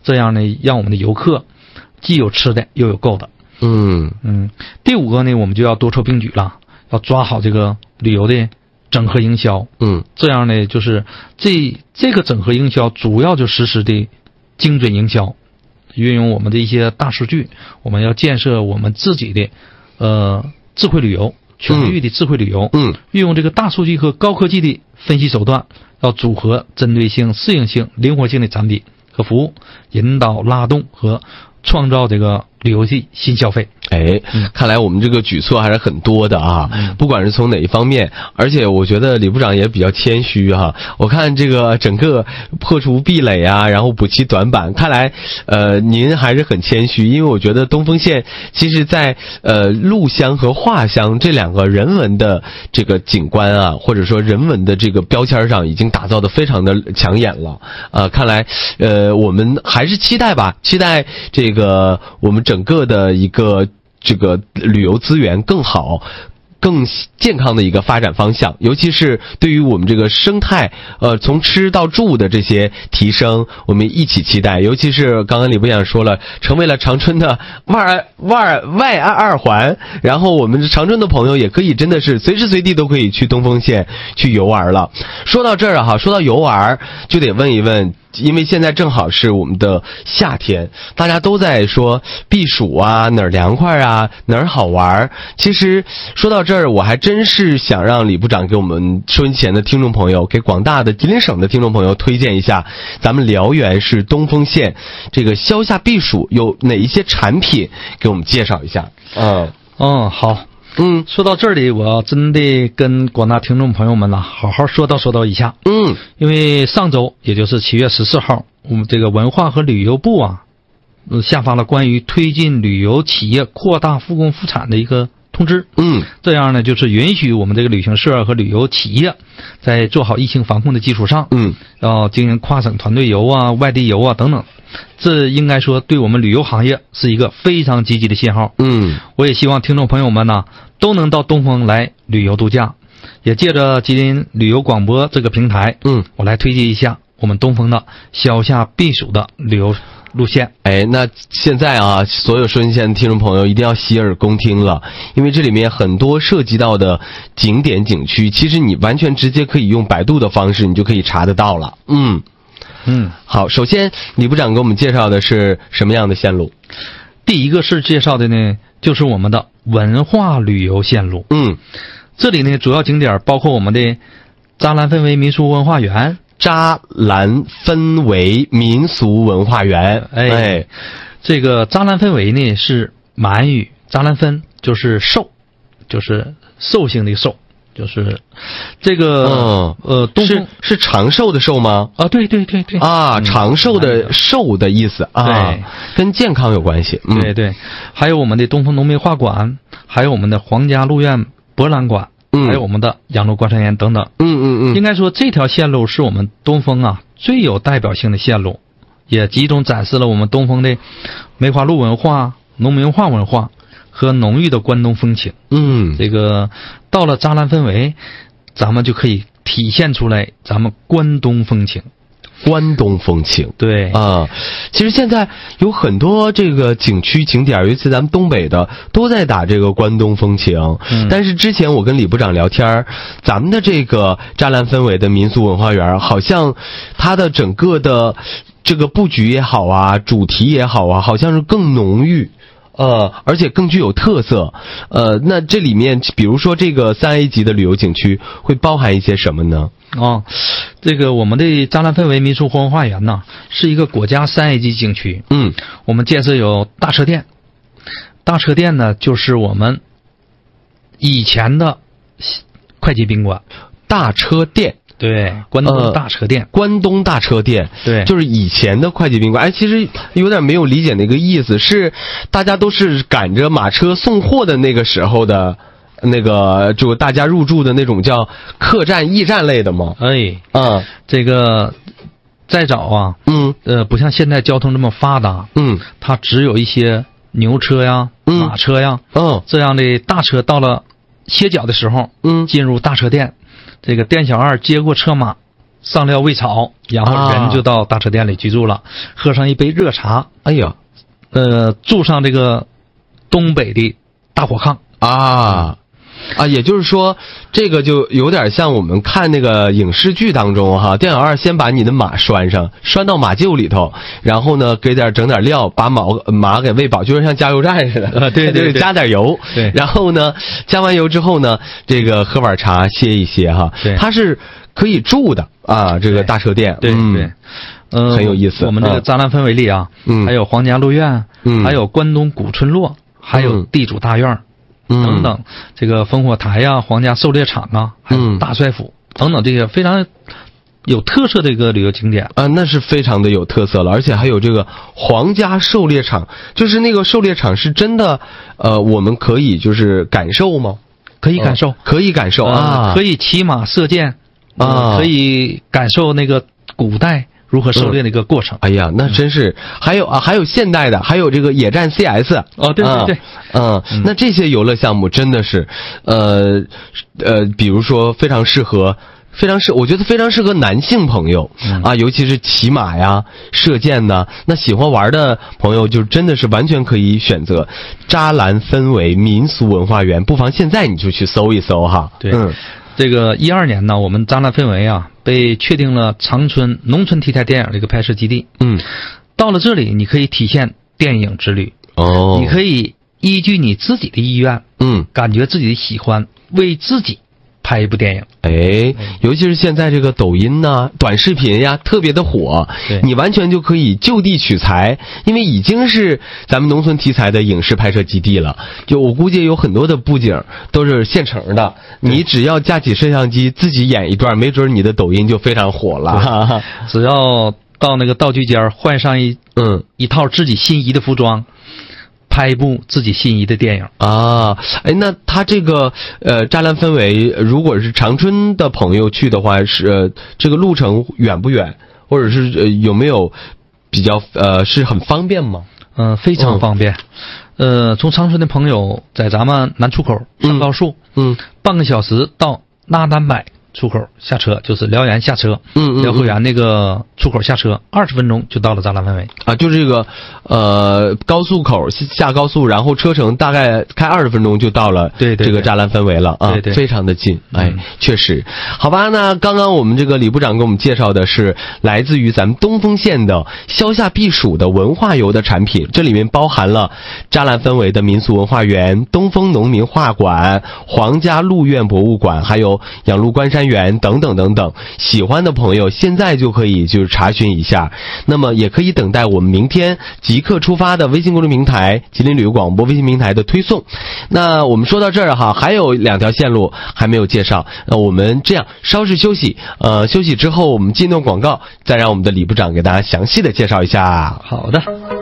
这样呢让我们的游客既有吃的又有够的。第5个呢，我们就要多筹并举了，要抓好这个旅游的整合营销。这样呢就是这个整合营销主要就实施的精准营销，运用我们的一些大数据，我们要建设我们自己的智慧旅游，全域的智慧旅游。运用这个大数据和高科技的分析手段，要组合针对性、适应性、灵活性的产品和服务，引导拉动和创造这个旅游的新消费。 看来我们这个举措还是很多的啊，不管是从哪一方面，而且我觉得李部长也比较谦虚哈。我看这个整个破除壁垒啊，然后补齐短板，看来您还是很谦虚，因为我觉得东风线其实在陆乡和画乡这2个人文的这个景观啊，或者说人文的这个标签上已经打造的非常的抢眼了。看来我们还是期待这个我们整个的一个这个旅游资源更好、更健康的一个发展方向，尤其是对于我们这个生态，从吃到住的这些提升，我们一起期待。尤其是刚刚李部长说了，成为了长春的外二环，然后我们长春的朋友也可以真的是随时随地都可以去东风线去游玩了。说到这儿啊，说到游玩，就得问一问。因为现在正好是我们的夏天，大家都在说避暑啊，哪儿凉快啊，哪儿好玩。其实说到这儿，我还真是想让李部长给我们收音机前的听众朋友，给广大的吉林省的听众朋友推荐一下咱们辽源市东风县这个消夏避暑有哪一些产品，给我们介绍一下。 好。说到这里，我真的跟广大听众朋友们呢，好好说道一下。因为上周，也就是7月14号，我们这个文化和旅游部啊，下发了关于推进旅游企业扩大复工复产的一个通知。这样呢，就是允许我们这个旅行社和旅游企业，在做好疫情防控的基础上，要经营跨省团队游啊、外地游啊等等。这应该说对我们旅游行业是一个非常积极的信号。我也希望听众朋友们呢都能到东风来旅游度假，也借着吉林旅游广播这个平台，我来推荐一下我们东风的消夏避暑的旅游路线。 那现在啊，所有收音机前的听众朋友一定要洗耳恭听了，因为这里面很多涉及到的景点景区，其实你完全直接可以用百度的方式，你就可以查得到了。好，首先李部长给我们介绍的是什么样的线路？ 第一个是介绍的呢，就是我们的文化旅游线路。这里呢主要景点包括我们的扎兰氛围民俗文化园。 扎兰氛围民俗文化园。 这个扎兰氛围呢是满语，扎兰氛就是寿，就是寿星的寿。就是这个东风是长寿的寿吗？ 对长寿的寿的意思啊， 对， 跟健康有关系。 对，还有我们的东风农民画馆，还有我们的皇家陆苑博览馆，还有我们的养鹿观山园等等。应该说这条线路是我们东风啊最有代表性的线路，也集中展示了我们东风的梅花鹿文化、农民画文化和浓郁的关东风情。这个到了扎兰氛围，咱们就可以体现出来咱们关东风情。对其实现在有很多这个景区景点，尤其咱们东北的都在打这个关东风情。但是之前我跟李部长聊天，咱们的这个扎兰氛围的民俗文化园，好像它的整个的这个布局也好啊，主题也好啊，好像是更浓郁。而且更具有特色。那这里面比如说这个3A 级的旅游景区会包含一些什么呢？ 这个我们的扎兰氛围民俗文化园呢，是一个国家3A 级景区。我们建设有大车店。大车店呢，就是我们以前的会计宾馆。 大车店。 对，关东大车店。 关东大车店， 对， 就是以前的会计宾馆。其实有点没有理解那个意思，是大家都是赶着马车送货的那个时候的那个，就大家入住的那种叫客栈、驿站类的吗？ 这个再早啊，不像现在交通这么发达，它只有一些牛车呀、马车呀，这样的大车到了歇脚的时候，进入大车店。这个店小二接过车马， 上料喂草，然后人就到大车店里居住了，喝上一杯热茶， 哎呀， 住上这个东北的大火炕也就是说，这个就有点像我们看那个影视剧当中哈，电影二先把你的马拴上，拴到马厩里头，然后呢整点料，把马给喂饱，就是像加油站似的， 对， 加点油， 对， 然后呢加完油之后呢，这个喝碗茶歇一歇哈，它是可以住的啊，这个大车店， 对， 很有意思。 我们这个栅栏氛围里啊，还有皇家鹿苑，还有关东古村落，还有地主大院。等等，这个烽火台呀、皇家狩猎场啊，还有大帅府等等这些非常有特色的一个旅游景点啊，那是非常的有特色了，而且还有这个皇家狩猎场，就是那个狩猎场是真的，我们可以就是感受吗？ 可以感受， 可以感受啊， 可以骑马射箭啊，可以感受那个古代如何狩猎的一个过程。 哎呀，那真是还有现代的，还有这个野战 CS 对， 那这些游乐项目真的是比如说非常适合我觉得非常适合男性朋友尤其是骑马呀、射箭呐，那喜欢玩的朋友就真的是完全可以选择扎兰氛围民俗文化园，不妨现在你就去搜一搜哈。 对，这个12年呢，我们扎兰氛围被确定了长春农村题材电影的一个拍摄基地。到了这里，你可以体现电影之旅。你可以依据你自己的意愿，感觉自己的喜欢，为自己拍一部电影。 尤其是现在这个抖音呐、短视频呀特别的火，你完全就可以就地取材，因为已经是咱们农村题材的影视拍摄基地了。就我估计有很多的布景都是现成的，你只要架起摄像机自己演一段，没准你的抖音就非常火了。 只要到那个道具间换上一套自己心仪的服装，拍一部自己心仪的电影那他这个栅栏氛围，如果是长春的朋友去的话，是这个路程远不远，或者是有没有比较是很方便吗？ 非常方便。从长春的朋友在咱们南出口上高速，半个小时到那丹柏出口下车，就是辽源下车，辽河源那个出口下车，20分钟就到了栅栏氛围就这个高速口下高速，然后车程大概开20分钟就到了这个栅栏氛围了对， 非常的近。确实。好吧，那刚刚我们这个李部长给我们介绍的是来自于咱们东丰县的消夏避暑的文化游的产品，这里面包含了栅栏氛围的民俗文化园、东丰农民画馆、皇家鹿苑博物馆，还有养鹿关山园等等等等。喜欢的朋友现在就可以就是查询一下，那么也可以等待我们明天即刻出发的微信公众平台吉林旅游广播微信平台的推送。那我们说到这儿还有2条线路还没有介绍，那我们这样稍事休息，休息之后我们进段广告，再让我们的李部长给大家详细的介绍一下。 好的。